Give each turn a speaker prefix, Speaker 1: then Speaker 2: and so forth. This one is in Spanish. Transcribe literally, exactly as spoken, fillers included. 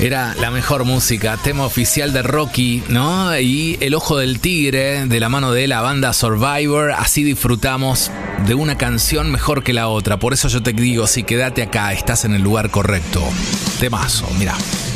Speaker 1: Era la mejor música, tema oficial de Rocky, ¿no? Y El Ojo del Tigre, de la mano de la banda Survivor. Así disfrutamos de una canción mejor que la otra. Por eso yo te digo, sí, quédate acá, estás en el lugar correcto. Temazo, mirá.